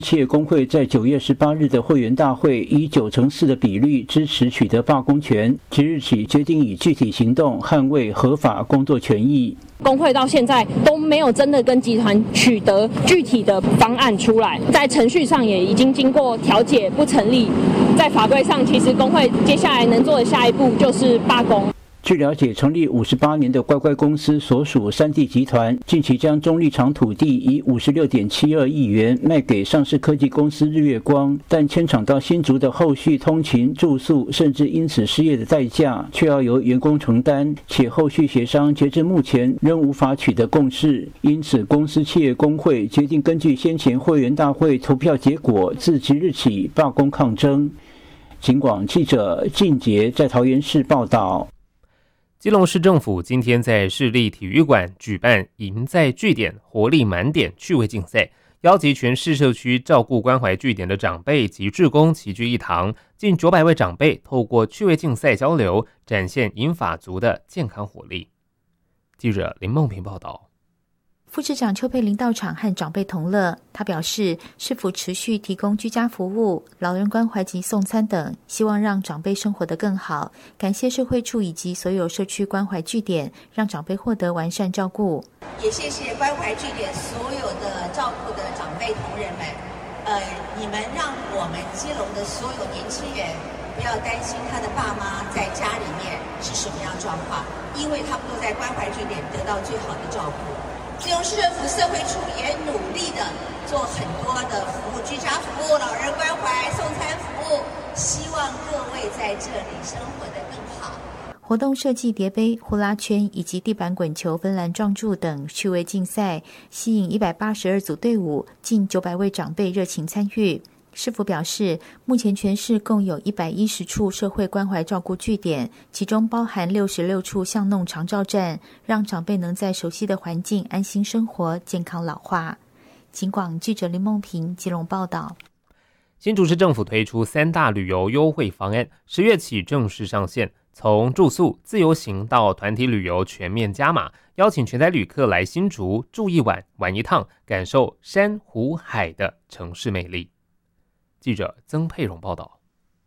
企业工会在9月18日的会员大会以94%的比率支持取得罢工权，即日起决定以具体行动捍卫合法工作权益。 工会到现在都没有真的跟集团取得具体的方案出来，在程序上也已经经过调解不成立，在法规上其实工会接下来能做的下一步就是罢工。 据了解，成立58年的乖乖公司所属三地集团，近期将中立场土地以56.72亿元卖给上市科技公司日月光，但迁厂到新竹的后续通勤、住宿，甚至因此失业的代价，却要由员工承担，且后续协商截至目前仍无法取得共识。因此，公司企业工会决定根据先前会员大会投票结果，自即日起罢工抗争。警广记者靳杰在桃园市报道。 基隆市政府今天在市立体育馆举办赢在据点活力满点趣味竞赛，邀集全市社区照顾关怀据点的长辈及志工齐聚一堂，近900位长辈透过趣味竞赛交流，展现银发族的健康活力。记者林梦平报道。 副市长邱佩玲到场和长辈同乐，他表示市府持续提供居家服务、老人关怀及送餐等，希望让长辈生活得更好。感谢社会处以及所有社区关怀据点，让长辈获得完善照顾。 也谢谢关怀据点所有的照顾的长辈同仁们，你们让我们基隆的所有年轻人不要担心他的爸妈在家里面是什么样状况，因为他们都在关怀据点得到最好的照顾。基隆市政府社会处也努力的做很多的服务，居家服务、老人关怀、送餐服务，希望各位在这里生活得更好。 活动设计叠杯、呼啦圈以及地板滚球、芬兰撞柱等趣味竞赛，吸引182组队伍，近900位长辈热情参与。市府表示，目前全市共有110处社会关怀照顾据点，其中包含66处巷弄长照站，让长辈能在熟悉的环境安心生活、健康老化。警广记者林梦平基隆报道。 新竹市政府推出3大旅游优惠方案，10月起正式上线，从住宿、自由行到团体旅游全面加码，邀请全台旅客来新竹住一晚、玩一趟，感受山湖海的城市魅力。记者曾佩蓉报道。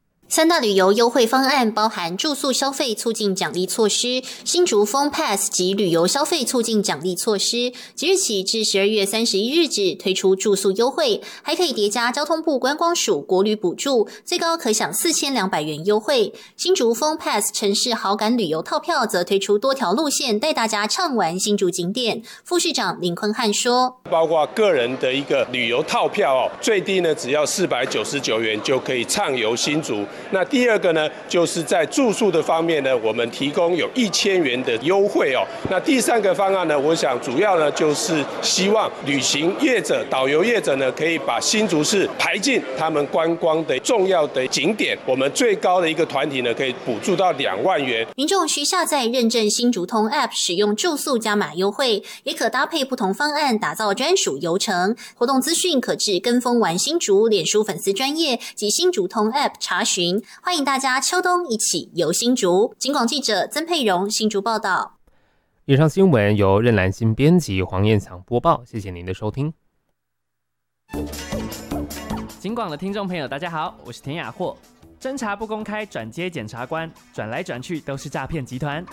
3大旅游优惠方案包含住宿消费促进奖励措施、新竹风 Pass 及旅游消费促进奖励措施，即日起至12月31日止推出住宿优惠，还可以叠加交通部观光署国旅补助，最高可享4200元优惠。新竹风 Pass 城市好感旅游套票则推出多条路线，带大家畅玩新竹景点。副市长林坤汉说， 包括个人的一个旅游套票最低呢只要499元就可以畅游新竹。那第二个呢，就是在住宿的方面呢，我们提供有1000元的优惠那第3个方案呢，我想主要呢就是希望旅行业者、导游业者呢，可以把新竹市排进他们观光的重要的景点。我们最高的一个团体呢，可以补助到2万元。 民众需下载认证新竹通 App， 使用住宿加码优惠，也可搭配不同方案打造专属游程。活动资讯可至跟风玩新竹脸书粉丝专页及新竹通 App 查询。欢迎大家秋冬一起游新竹。警广记者曾佩蓉新竹报道。 以上新闻由任兰心编辑，黄燕祥播报，谢谢您的收听。 警广的听众朋友大家好，我是田雅霍。侦查不公开转接检察官，转来转去都是诈骗集团。